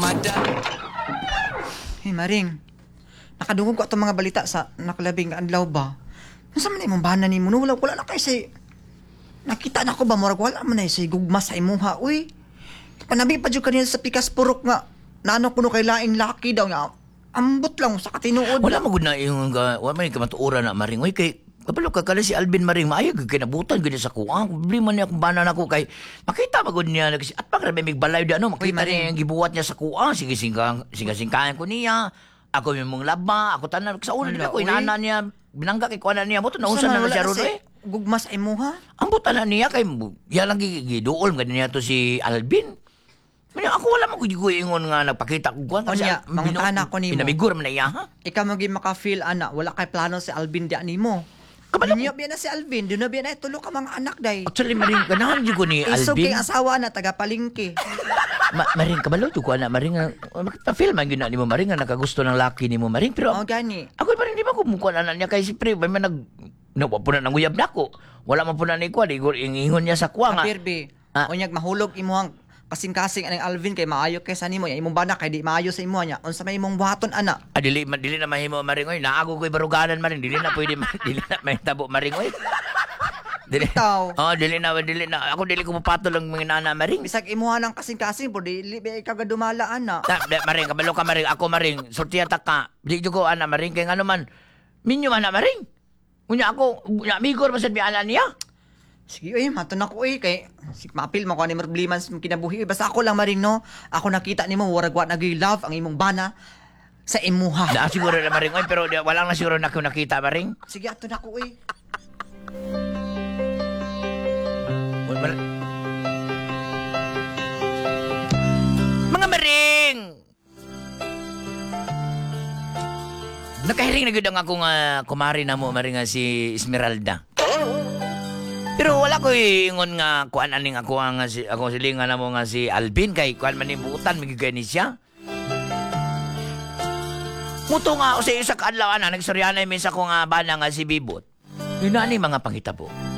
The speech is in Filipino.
Hey, Maring. Nakadungog ko itong mga balita sa nakalabing adlaw ba? Nasa man imong bahanan ni mo? No? Wala na kayo say... Nakita na ko ba, murag wala man na say gugma sa imuha, uy. Panabi pa dyan kanina sa pikas purok nga. Naano ko no kay laing laki daw nga. Ambot lang sa katinuod. Wala mo gud na yung wala man kamatuura na Maring. Oy kay kabalo ka kala si Alvin Maring maayo kinabutan gid sa kuha. Problema niya kung banan ako kay makita magud niya at pag may balay da no makita niya yung gibuhat niya sa kuha. Sige singkahan ko niya. Ako yung mong laba, ako tanan sa una din ako inana niya binangga kay kuana niya mo to nausan na siya ron eh. Gugma sa imuha? Ambot na niya kay ya lang giduol gid niya to si Alvin. Manya ako wala magugiguy ingon nga nagpakita ko kuan kasi mangutana ko nimo. Pinamigor man na iya ha. Ikaw magi maka-feel ana wala kay plano si Alvin di animo. Kabalo niya biya na si Alvin, di na biya na tulo ka mga anak day. Actually Maring ganahan jud ko ni Alvin. Iso kay asawa na taga palengke. Maring kabalo jud ko ana Maring makita-feel man gyud na nimo Maring nga nakagusto ng laki nimo Maring pero gani. Ako Maring di ba ko mukuan ana niya kay siyempre may man po na nanguyab nako. Wala man po na ni kuan ingon niya sa kuwa nga. Pirbi. Unyag mahulog imuhang kasing-kasing anang Alvin kay maayo kay sa nimo ya imong bana kay di maayo sa imo nya unsa may imong buhaton ana dili na mahimo Maring oy naago koy baruganan Maring dili na pwede dili na mahitabo Maring oy dili dili na ako dili ko mapatol ang mga nana Maring bisag imuha ng kasing-kasing por dili ba ikaw gadumala ana Maring kabalo ka Maring ako Maring sortiya ta ka di jud ko ana Maring kay ngano man minyo ana Maring unya ako migor masad mi ana niya. Sige, maton ako kay mapil mo ko ni problema sa kinabuhi. Basta ako lang Maring no. Ako nakita nimo waragwa nag-love ang imong bana sa imuha. Da siguro na Maring pero wala na siguro na ko nakita Maring. Sige, ato na ko Mga Maring! Nakahiring na gud ang akong kumari na mo Maring si Esmeralda. Pero wala ko ingon nga kuan aning ako nga si ako silingan na mo nga si Alvin kay kuan man ibutan migigay ni siya. Muto nga o sa isa ka adlaw na nagsoryanay mi sa ko nga bana nga si Bibot. Yun na ni mga pangitabo.